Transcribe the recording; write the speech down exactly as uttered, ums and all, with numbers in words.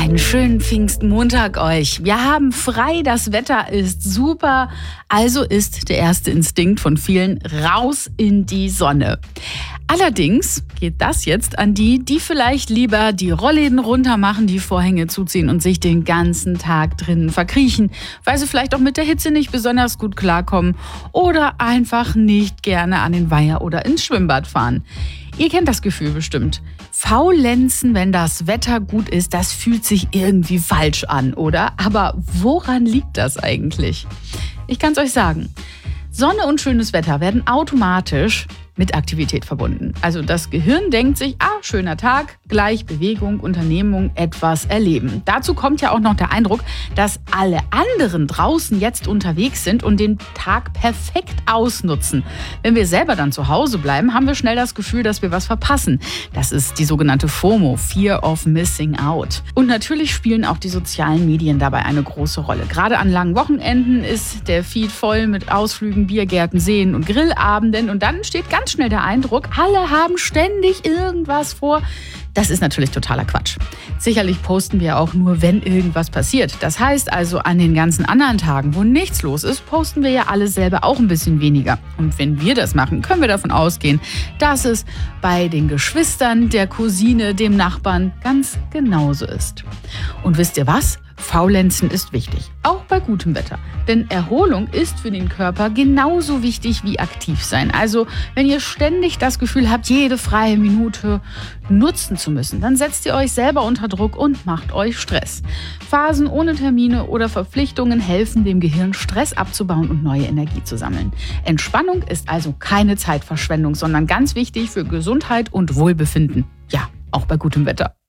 Einen schönen Pfingstmontag euch. Wir haben frei, das Wetter ist super. Also ist der erste Instinkt von vielen raus in die Sonne. Allerdings geht das jetzt an die, die vielleicht lieber die Rollläden runter machen, die Vorhänge zuziehen und sich den ganzen Tag drinnen verkriechen, weil sie vielleicht auch mit der Hitze nicht besonders gut klarkommen oder einfach nicht gerne an den Weiher oder ins Schwimmbad fahren. Ihr kennt das Gefühl bestimmt. Faulenzen, wenn das Wetter gut ist, das fühlt sich irgendwie falsch an, oder? Aber woran liegt das eigentlich? Ich kann es euch sagen. Sonne und schönes Wetter werden automatisch mit Aktivität verbunden. Also das Gehirn denkt sich, ah, schöner Tag, gleich Bewegung, Unternehmung, etwas erleben. Dazu kommt ja auch noch der Eindruck, dass alle anderen draußen jetzt unterwegs sind und den Tag perfekt ausnutzen. Wenn wir selber dann zu Hause bleiben, haben wir schnell das Gefühl, dass wir was verpassen. Das ist die sogenannte FOMO, Fear of Missing Out. Und natürlich spielen auch die sozialen Medien dabei eine große Rolle. Gerade an langen Wochenenden ist der Feed voll mit Ausflügen, Biergärten, Seen und Grillabenden und dann steht ganz schnell der Eindruck, alle haben ständig irgendwas vor. Das ist natürlich totaler Quatsch. Sicherlich posten wir auch nur, wenn irgendwas passiert. Das heißt also, an den ganzen anderen Tagen, wo nichts los ist, posten wir ja alle selber auch ein bisschen weniger. Und wenn wir das machen, können wir davon ausgehen, dass es bei den Geschwistern, der Cousine, dem Nachbarn ganz genauso ist. Und wisst ihr was? Faulenzen ist wichtig, auch bei gutem Wetter. Denn Erholung ist für den Körper genauso wichtig wie aktiv sein. Also wenn ihr ständig das Gefühl habt, jede freie Minute nutzen zu müssen, dann setzt ihr euch selber unter Druck und macht euch Stress. Phasen ohne Termine oder Verpflichtungen helfen dem Gehirn, Stress abzubauen und neue Energie zu sammeln. Entspannung ist also keine Zeitverschwendung, sondern ganz wichtig für Gesundheit und Wohlbefinden. Ja, auch bei gutem Wetter.